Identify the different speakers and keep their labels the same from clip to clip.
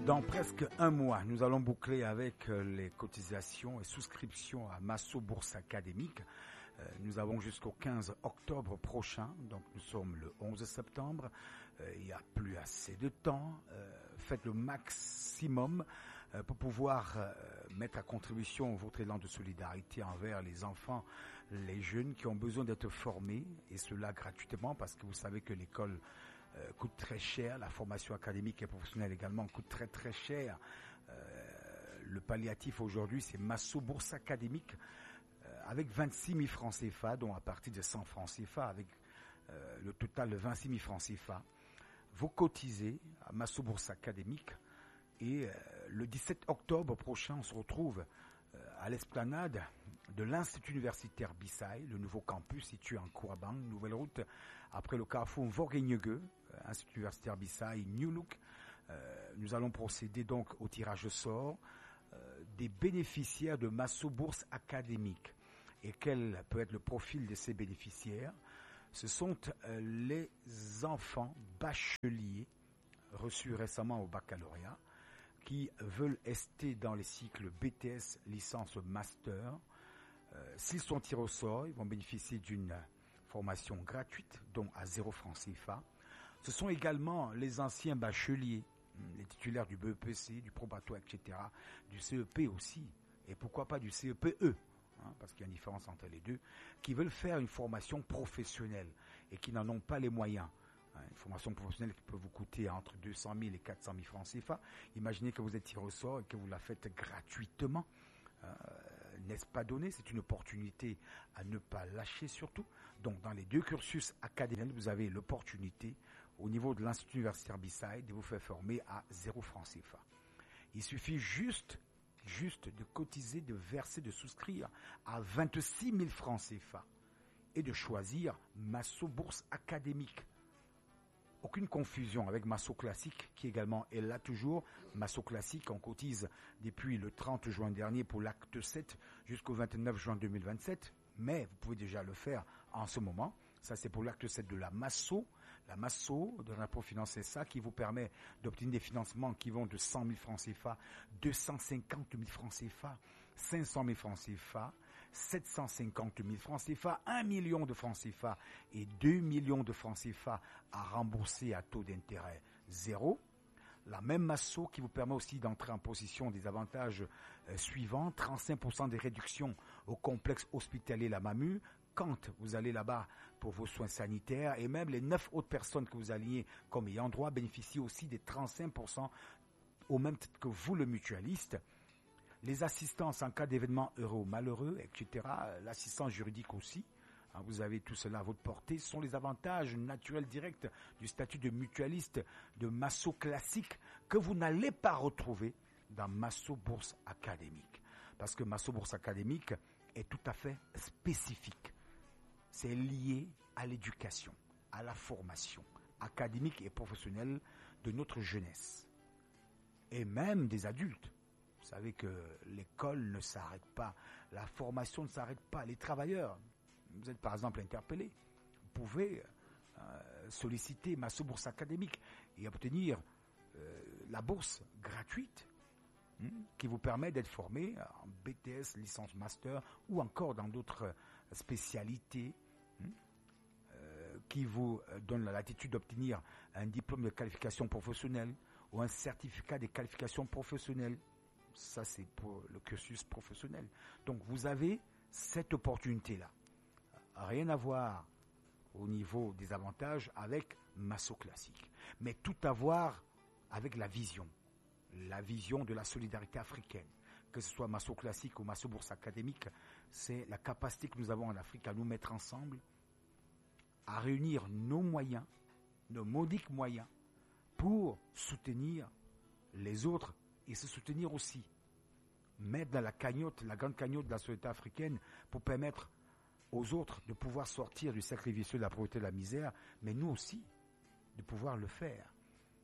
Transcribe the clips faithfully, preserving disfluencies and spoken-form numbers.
Speaker 1: Dans presque un mois, nous allons boucler avec les cotisations et souscriptions à Masso Bourse Académique. Euh, nous avons jusqu'au quinze octobre prochain, donc nous sommes le onze septembre. Euh, il n'y a plus assez de temps. Euh, faites le maximum euh, pour pouvoir euh, mettre à contribution votre élan de solidarité envers les enfants, les jeunes qui ont besoin d'être formés, et cela gratuitement, parce que vous savez que l'école Euh, coûte très cher, la formation académique et professionnelle également coûte très très cher. Euh, le palliatif aujourd'hui, c'est Masso Bourse Académique euh, avec vingt-six mille francs C F A, dont à partir de cent francs C F A, avec euh, le total de vingt-six mille francs C F A. Vous cotisez à Masso Bourse Académique et euh, le dix-sept octobre prochain, on se retrouve euh, à l'esplanade de l'Institut universitaire Bissaï, le nouveau campus situé en Kourabang, nouvelle route après le carrefour Vorgegneugue, Institut universitaire Bissaï, New Look. Euh, nous allons procéder donc au tirage au sort euh, des bénéficiaires de Masso Bourse Académique. Et quel peut être le profil de ces bénéficiaires? Ce sont euh, les enfants bacheliers reçus récemment au baccalauréat qui veulent rester dans les cycles B T S, licence, master. Euh, s'ils sont tirés au sort, ils vont bénéficier d'une formation gratuite, dont à zéro francs C F A. Ce sont également les anciens bacheliers, les titulaires du B E P C, du probatoire, et cetera, du C E P aussi, et pourquoi pas du C E P E, hein, parce qu'il y a une différence entre les deux, qui veulent faire une formation professionnelle et qui n'en ont pas les moyens. Une formation professionnelle qui peut vous coûter entre deux cent mille et quatre cent mille francs C F A. Imaginez que vous êtes tiré au sort et que vous la faites gratuitement. Euh, n'est-ce pas donné? C'est une opportunité à ne pas lâcher surtout. Donc dans les deux cursus académiques, vous avez l'opportunité au niveau de l'Institut universitaire Bissaï de vous faire former à zéro francs C F A. Il suffit juste, juste de cotiser, de verser, de souscrire à vingt-six mille francs C F A et de choisir Masso Bourse Académique. Aucune confusion avec Masso Classique, qui également est là toujours. Masso Classique, on cotise depuis le trente juin dernier pour l'acte sept jusqu'au vingt-neuf juin deux mille vingt-sept. Mais vous pouvez déjà le faire en ce moment. Ça, c'est pour l'acte sept de la Masso. La Masso de l'impôt finance S A qui vous permet d'obtenir des financements qui vont de cent mille francs C F A, deux cent cinquante mille francs C F A, cinq cent mille francs C F A, sept cent cinquante mille francs C F A, un million de francs C F A et deux millions de francs C F A à rembourser à taux d'intérêt zéro. La même Masso qui vous permet aussi d'entrer en possession des avantages euh, suivants. trente-cinq pour cent des réductions au complexe hospitalier La Mamu quand vous allez là-bas pour vos soins sanitaires, et même les neuf autres personnes que vous alignez comme ayant droit bénéficient aussi des trente-cinq pour cent au même titre que vous, le mutualiste. Les assistances en cas d'événements heureux ou malheureux, et cetera. L'assistance juridique aussi. Vous avez tout cela à votre portée. Ce sont les avantages naturels directs du statut de mutualiste de Masso Classique que vous n'allez pas retrouver dans Masso Bourse Académique. Parce que Masso Bourse Académique est tout à fait spécifique. C'est lié à l'éducation, à la formation académique et professionnelle de notre jeunesse. Et même des adultes. Vous savez que l'école ne s'arrête pas, la formation ne s'arrête pas. Les travailleurs, vous êtes par exemple interpellé, vous pouvez euh, solliciter Masso Bourse Académique et obtenir euh, la bourse gratuite hein, qui vous permet d'être formé en B T S, licence master ou encore dans d'autres spécialités hein, euh, qui vous donne la latitude d'obtenir un diplôme de qualification professionnelle ou un certificat de qualification professionnelle. Ça, c'est pour le cursus professionnel. Donc, vous avez cette opportunité-là. Rien à voir au niveau des avantages avec Masso Classique, mais tout à voir avec la vision, la vision de la solidarité africaine. Que ce soit Masso Classique ou Masso Bourse Académique, c'est la capacité que nous avons en Afrique à nous mettre ensemble, à réunir nos moyens, nos modiques moyens, pour soutenir les autres et se soutenir aussi. Mettre dans la cagnotte, la grande cagnotte de la solidarité africaine pour permettre aux autres de pouvoir sortir du cercle vicieux de la pauvreté et de la misère, mais nous aussi, de pouvoir le faire.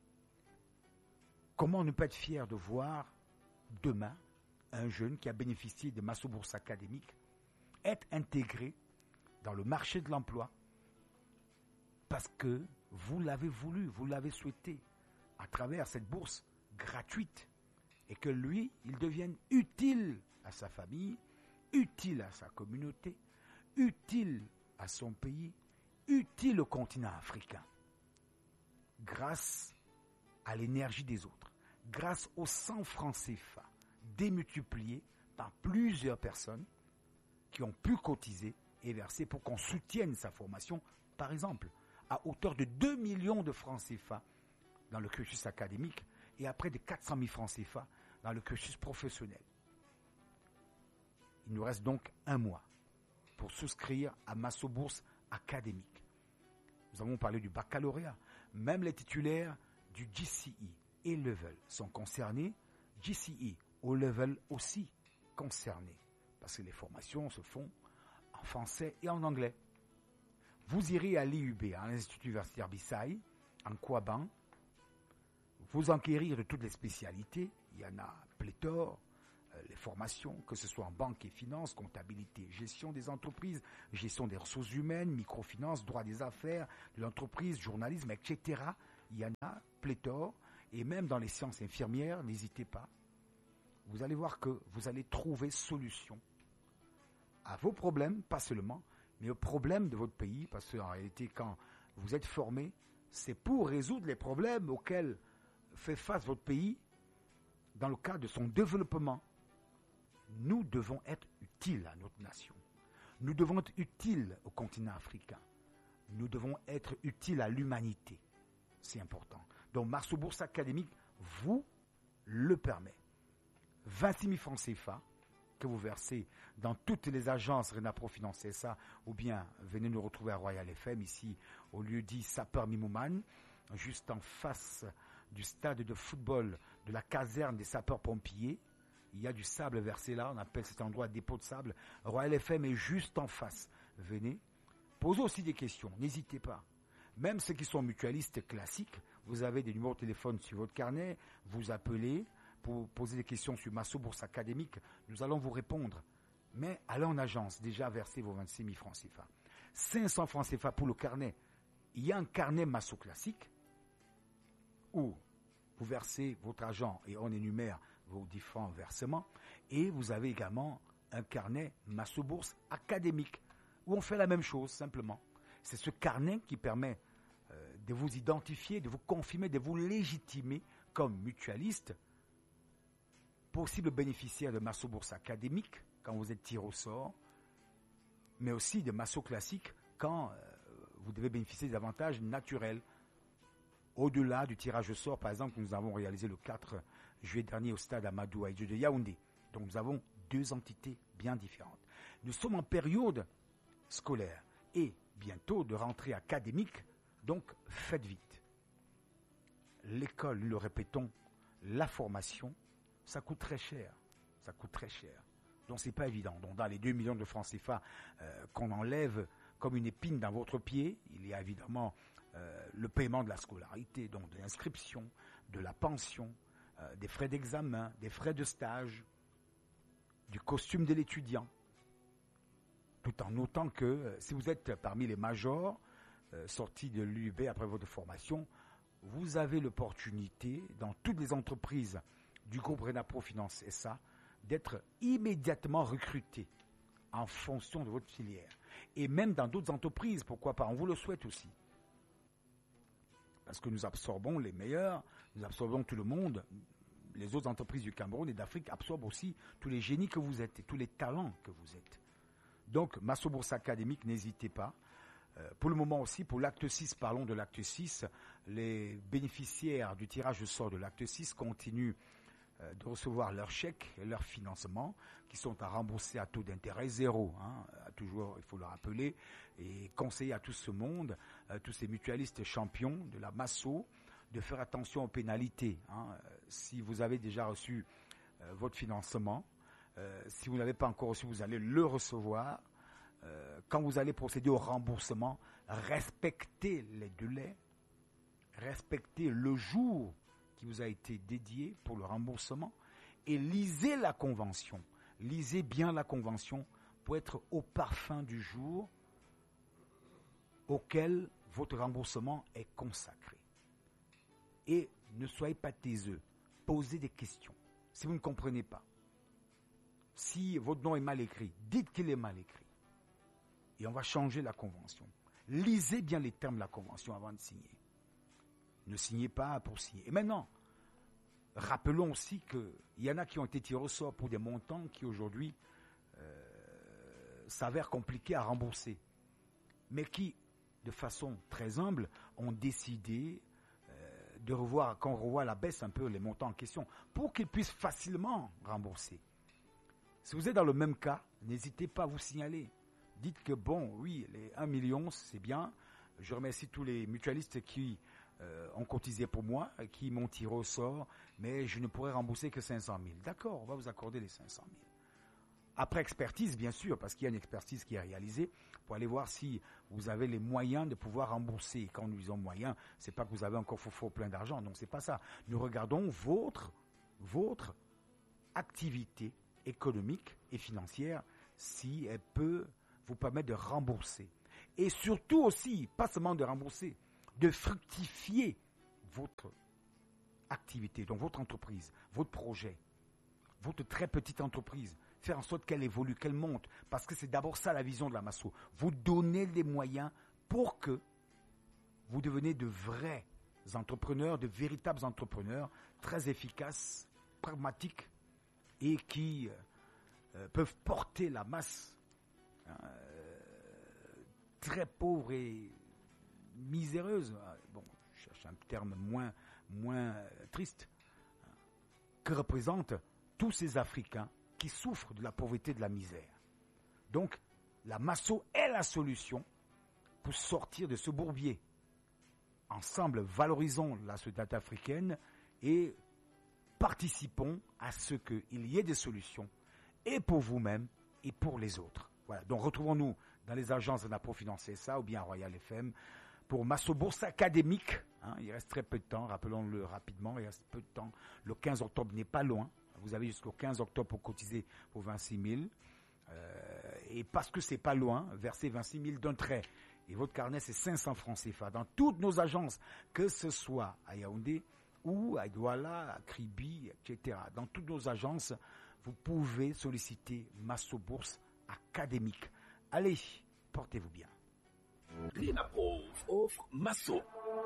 Speaker 1: Comment ne pas être fier de voir demain un jeune qui a bénéficié de Masso Bourse Académique être intégré dans le marché de l'emploi parce que vous l'avez voulu, vous l'avez souhaité à travers cette bourse gratuite et que lui, il devienne utile à sa famille, utile à sa communauté, utile à son pays, utile au continent africain, grâce à l'énergie des autres, grâce aux cent francs C F A démultipliés par plusieurs personnes qui ont pu cotiser et verser pour qu'on soutienne sa formation, par exemple, à hauteur de deux millions de francs C F A dans le cursus académique et à près de quatre cent mille francs C F A dans le cursus professionnel. Il nous reste donc un mois pour souscrire à Massobourse académique. Nous avons parlé du baccalauréat. Même les titulaires du G C E et Level sont concernés. G C E au Level aussi concernés. Parce que les formations se font en français et en anglais. Vous irez à l'I U B, à l'Institut universitaire Bissaï, en Kouaban, vous enquérir de toutes les spécialités. Il y en a pléthore. Les formations, que ce soit en banque et finance, comptabilité, gestion des entreprises, gestion des ressources humaines, microfinance, droit des affaires, de l'entreprise, journalisme, et cetera. Il y en a pléthore. Et même dans les sciences infirmières, n'hésitez pas. Vous allez voir que vous allez trouver solution à vos problèmes, pas seulement, mais aux problèmes de votre pays. Parce qu'en réalité, quand vous êtes formé, c'est pour résoudre les problèmes auxquels fait face votre pays dans le cadre de son développement. Nous devons être utiles à notre nation. Nous devons être utiles au continent africain. Nous devons être utiles à l'humanité. C'est important. Donc, Massobourse académique vous le permet. vingt-six mille francs C F A que vous versez dans toutes les agences Renapro Finance S A ou bien venez nous retrouver à Royal F M ici au lieu dit Sapeur Mimouman, juste en face du stade de football de la caserne des sapeurs-pompiers. Il y a du sable versé là, on appelle cet endroit dépôt de sable. Royal F M est juste en face. Venez, posez aussi des questions, n'hésitez pas. Même ceux qui sont mutualistes classiques, vous avez des numéros de téléphone sur votre carnet, vous appelez pour poser des questions sur Massobourse académique, nous allons vous répondre. Mais allez en agence, déjà versez vos vingt-six mille francs C F A. cinq cents francs C F A pour le carnet. Il y a un carnet Masso classique où vous versez votre argent et on énumère vos différents versements. Et vous avez également un carnet Massobourse académique où on fait la même chose simplement. C'est ce carnet qui permet euh, de vous identifier, de vous confirmer, de vous légitimer comme mutualiste, possible bénéficiaire de Massobourse académique quand vous êtes tiré au sort, mais aussi de Masso classique quand euh, vous devez bénéficier des avantages naturels. Au-delà du tirage au sort, par exemple, que nous avons réalisé le quatre juillet dernier au stade Amadou Ahidjo de Yaoundé. Donc nous avons deux entités bien différentes. Nous sommes en période scolaire et bientôt de rentrée académique, donc faites vite. L'école, nous le répétons, la formation, ça coûte très cher. Ça coûte très cher. Donc c'est pas évident. Donc dans les deux millions de francs C F A euh, qu'on enlève comme une épine dans votre pied, il y a évidemment euh, le paiement de la scolarité, donc de l'inscription, de la pension, euh, des frais d'examen, des frais de stage, du costume de l'étudiant. Tout en notant que euh, si vous êtes parmi les majors euh, sortis de l'U B après votre formation, vous avez l'opportunité dans toutes les entreprises du groupe Renapro Finance S A d'être immédiatement recruté en fonction de votre filière. Et même dans d'autres entreprises, pourquoi pas, on vous le souhaite aussi. Parce que nous absorbons les meilleurs, nous absorbons tout le monde. Les autres entreprises du Cameroun et d'Afrique absorbent aussi tous les génies que vous êtes et tous les talents que vous êtes. Donc, Massobourse académique, n'hésitez pas. Euh, pour le moment aussi, pour l'acte six, parlons de l'acte six, les bénéficiaires du tirage au sort de l'acte six continuent euh, de recevoir leurs chèques et leurs financements qui sont à rembourser à taux d'intérêt zéro. Hein, toujours, il faut le rappeler, et conseiller à tout ce monde, euh, tous ces mutualistes champions de la Masso, de faire attention aux pénalités. Hein. Si vous avez déjà reçu euh, votre financement, euh, si vous n'avez pas encore reçu, vous allez le recevoir. Euh, quand vous allez procéder au remboursement, respectez les délais, respectez le jour qui vous a été dédié pour le remboursement et lisez la convention. Lisez bien la convention pour être au parfum du jour auquel votre remboursement est consacré. Et ne soyez pas taiseux. posez des questions. Si vous ne comprenez pas, si votre nom est mal écrit, dites qu'il est mal écrit. Et on va changer la convention. Lisez bien les termes de la convention avant de signer. Ne signez pas pour signer. Et maintenant, rappelons aussi qu'il y en a qui ont été tirés au sort pour des montants qui aujourd'hui euh, s'avèrent compliqués à rembourser. Mais qui, de façon très humble, ont décidé euh, de revoir, qu'on revoie à la baisse un peu les montants en question, pour qu'ils puissent facilement rembourser. Si vous êtes dans le même cas, n'hésitez pas à vous signaler. Dites que bon, oui, les un million, c'est bien. Je remercie tous les mutualistes qui euh, ont cotisé pour moi, qui m'ont tiré au sort, mais je ne pourrais rembourser que cinq cent mille. D'accord, on va vous accorder les cinq cent mille. Après expertise, bien sûr, parce qu'il y a une expertise qui est réalisée, pour aller voir si vous avez les moyens de pouvoir rembourser. Et quand nous disons moyens, c'est pas que vous avez encore faux, faux plein d'argent, donc c'est pas ça. Nous regardons votre, votre activité économique et financière, si elle peut vous permettre de rembourser. Et surtout aussi, pas seulement de rembourser, de fructifier votre activité, donc votre entreprise, votre projet, votre très petite entreprise, faire en sorte qu'elle évolue, qu'elle monte, parce que c'est d'abord ça la vision de la Masso. Vous donnez les moyens pour que vous deveniez de vrais entrepreneurs, de véritables entrepreneurs, très efficaces, pragmatiques, et qui euh, peuvent porter la masse euh, très pauvre et miséreuse. Bon, je cherche un terme moins, moins triste, que représentent tous ces Africains qui souffrent de la pauvreté et de la misère. Donc, la Masso est la solution pour sortir de ce bourbier. Ensemble, valorisons la société africaine et participons à ce qu'il y ait des solutions, et pour vous-même, et pour les autres. Voilà. Donc, retrouvons-nous dans les agences Renapro Finance S A ou bien à Royal F M pour Masso Bourse Académique. Hein, il reste très peu de temps, rappelons-le rapidement, il reste peu de temps. Le quinze octobre n'est pas loin. Vous avez jusqu'au quinze octobre pour cotiser pour vingt-six mille. Euh, et parce que c'est pas loin, versez vingt-six mille d'un trait. Et votre carnet, c'est cinq cents francs C F A. Dans toutes nos agences, que ce soit à Yaoundé ou à Douala, à Kribi, et cetera. Dans toutes nos agences, vous pouvez solliciter Masso Bourse Académique. Allez, portez-vous bien.
Speaker 2: Renapro offre Masso.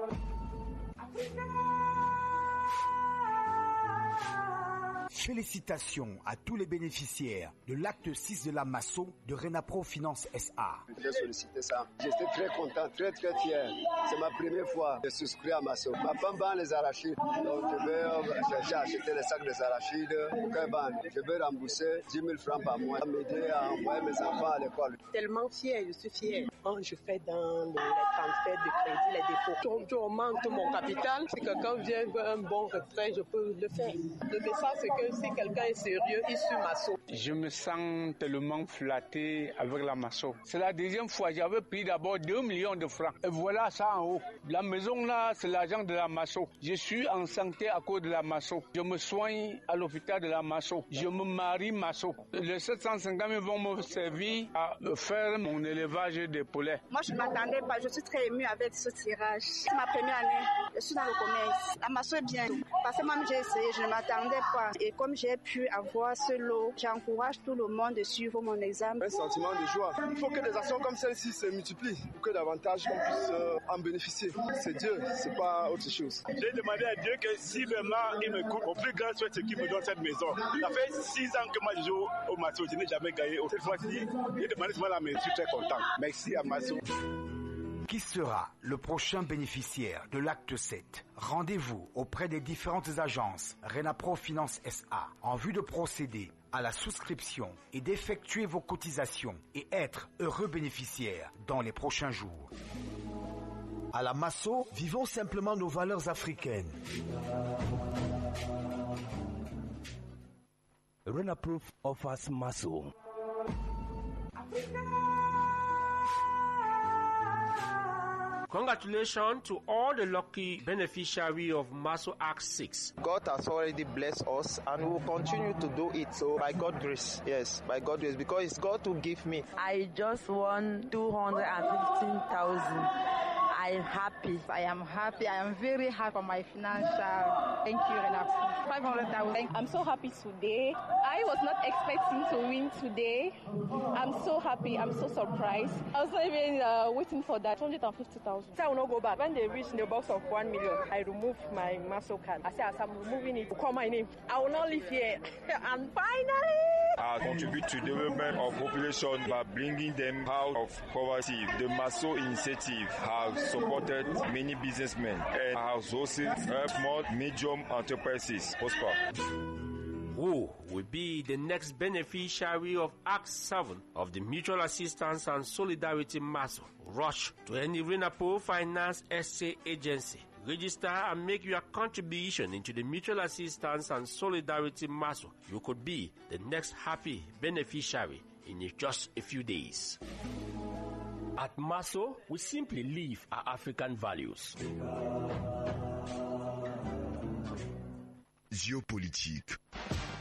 Speaker 1: Félicitations à tous les bénéficiaires de l'acte six de la Masso de Renapro Finance S A.
Speaker 3: J'ai sollicité ça. J'étais très content, très très fier. C'est ma première fois de souscrire à Masso. Ma femme vend les arachides. Donc je vais, j'ai acheté les sacs des arachides. Je vais rembourser dix mille francs par mois. M'aider à envoyer mes enfants à l'école.
Speaker 4: Tellement fier, je suis fier. Quand je fais dans les transferts de crédit, les dépôts, je augmente mon capital. Si quelqu'un vient vers un bon retrait, je peux le faire. Le message, c'est que si quelqu'un est sérieux, il suit Masso.
Speaker 5: Je me sens tellement flatté avec la Masso. C'est la deuxième fois. J'avais pris d'abord deux millions de francs. Et voilà ça en haut. La maison là, c'est l'argent de la Masso. Je suis en santé à cause de la Masso. Je me soigne à l'hôpital de la Masso. Je me marie Masso. Les sept cent cinquante mille vont me servir à faire mon élevage de poulets.
Speaker 6: Moi, je ne m'attendais pas. Je suis très émue avec ce tirage. C'est ma première année. Je suis dans le commerce. La Masso est bien. Parce que même j'ai essayé, je ne m'attendais pas. Et comme j'ai pu avoir ce lot, j'encourage tout le monde de suivre mon exemple.
Speaker 3: Un sentiment de joie. Il faut que des actions comme celle-ci se multiplient pour que davantage on puisse euh, en bénéficier. C'est Dieu, c'est pas autre chose.
Speaker 7: J'ai demandé à Dieu que si vraiment il me coupe, au plus grand souhait, c'est qu'il me donne cette maison. Ça fait six ans que moi je joue au Masso, je n'ai jamais gagné. Cette fois-ci, j'ai demandé souvent la maison, je suis très content. Merci à Masso.
Speaker 1: Qui sera le prochain bénéficiaire de l'acte sept? Rendez-vous auprès des différentes agences Renapro Finance S A en vue de procéder à la souscription et d'effectuer vos cotisations et être heureux bénéficiaire dans les prochains jours. À la Masso, vivons simplement nos valeurs africaines.
Speaker 2: Renapro offers Masso.
Speaker 8: Congratulations to all the lucky beneficiaries of Masso Act six.
Speaker 9: God has already blessed us and will continue to do it. So by God's grace, yes, by God's grace, because it's God who give me.
Speaker 10: I just won two hundred fifteen thousand. I am happy. I am happy. I am very happy for my financial. Thank you, Renapro. five hundred thousand.
Speaker 11: I'm so happy today. I was not expecting to win today. I'm so happy. I'm so surprised. I was not even uh, waiting for that. one hundred fifty thousand.
Speaker 12: I will not go back. When they reach the box of one million, I remove my muscle card. I say, as I'm removing it, call my name. I will not live here. And finally,
Speaker 13: I contribute to development of population by bringing them out of poverty. The Maso initiative has supported many businessmen and has also helped small, medium enterprises prosper.
Speaker 8: Who will be the next beneficiary of Act seven of the Mutual Assistance and Solidarity Maso? Rush to any Renapro Finance S A agency. Register and make your contribution into the Mutual Assistance and Solidarity Maso. You could be the next happy beneficiary in just a few days.
Speaker 2: At Maso, we simply live our African values.
Speaker 14: Géopolitique.